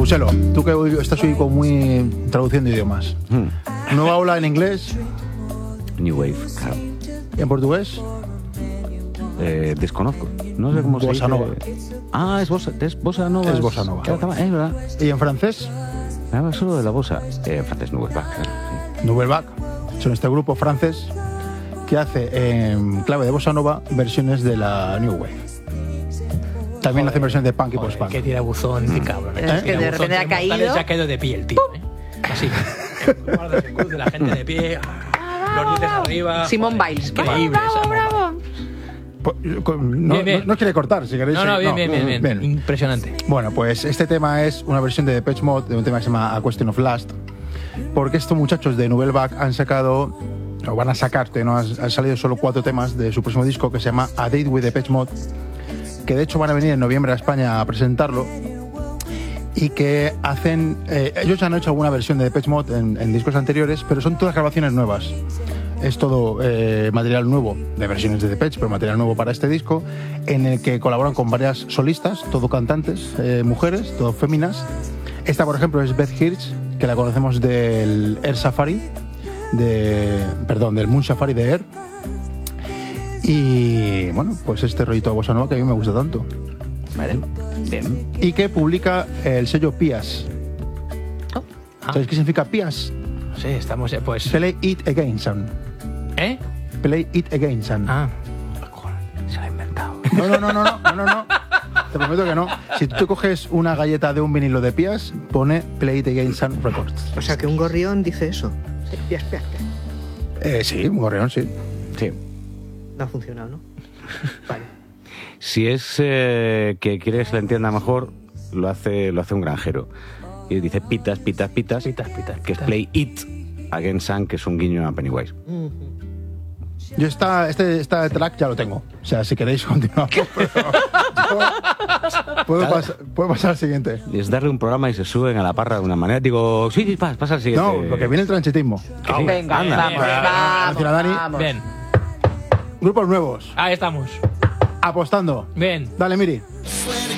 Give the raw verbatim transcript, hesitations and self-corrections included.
Puselo, tú que hoy estás hoy como muy traduciendo idiomas. Hmm. Nueva ola en inglés. New Wave, claro. ¿Y en portugués? Eh, desconozco. No sé cómo se Bossa dice. nova. Ah, es bossa, es bossa nova. Es bossa nova. Claro, es verdad. ¿Y en francés? Me habla solo de la bossa. Eh, en francés, Nouvelle Vague. Claro, sí. Nouvelle Vague. Son este grupo francés que hace en clave de bossa nova versiones de la New Wave. También Joder, hacen versiones de punk y joder, post-punk. que tira buzón, qué cabrón. Es que de repente ha caído. Ya ha caído de pie el tío, ¿eh? Así. Guardas el de la gente de pie. Los dientes arriba. Simone joder, Biles. Increíble. Bravo, bravo. Pues, con- No, Bien, bien. no, no quiere cortar, si queréis. No, no, eh, bien, bien, bien, bien. Impresionante. Bueno, pues este tema es una versión de Depeche Mode de un tema que se llama A Question of Lust, porque estos muchachos de Nouvelle Vague han sacado, o van a sacarte, ¿no? Han, han salido solo cuatro temas de su próximo disco que se llama A Date with Depeche Mode, que de hecho van a venir en noviembre a España a presentarlo, y que hacen... Eh, ellos ya han hecho alguna versión de Depeche Mode en, en discos anteriores, pero son todas grabaciones nuevas. Es todo eh, material nuevo, de versiones de Depeche, pero material nuevo para este disco, en el que colaboran con varias solistas, todo cantantes, eh, mujeres, todo féminas. Esta, por ejemplo, es Beth Hirsch, que la conocemos del Air Safari, de, perdón, del Moon Safari de Air. Y bueno, pues este rollito de bossa nova que a mí me gusta tanto. Vale, bien. Y que publica el sello Pias. Oh. Ah. ¿Sabéis qué significa Pias? Sí, estamos, eh, pues. Play It Again, son. ¿Eh? Play It Again, son. Ah. Joder, se lo ha inventado. No, no, no, no, no, no, no, no. Te prometo que no. Si tú te coges una galleta de un vinilo de Pias, pone Play It Again, son Records. O sea que un gorrión dice eso. Sí, pias, pias, pias. Eh, sí, un gorrión, sí. Sí. No ha funcionado, ¿no? Vale. Si es eh, que quiere que se le entienda mejor, lo hace, lo hace un granjero. Y dice pitas, pitas, pitas, Pitas, pitas, que es pitas. Play It Again Sun, que es un guiño a Pennywise. Yo esta, este esta track ya lo tengo. O sea, si queréis continuamos. Pero yo puedo, pas- puedo pasar al siguiente. Es darle un programa y se suben a la parra de una manera. Digo, sí, sí, pasa, pasa al siguiente. No, porque viene el transitismo. Que sí. Venga, Anda. vamos, Bien, vamos, bien. Dani. vamos. Bien. Grupos nuevos. Ahí estamos. Apostando. Bien. Dale, Miri.